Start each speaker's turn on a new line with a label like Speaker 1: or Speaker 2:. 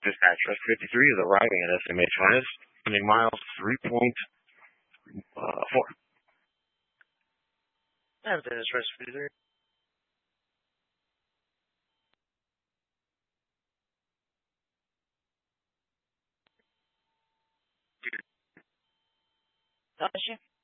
Speaker 1: Dispatch, Rush 53 is arriving at SMH minus, landing miles 3.4.
Speaker 2: Everything is Rush 53. Gotcha.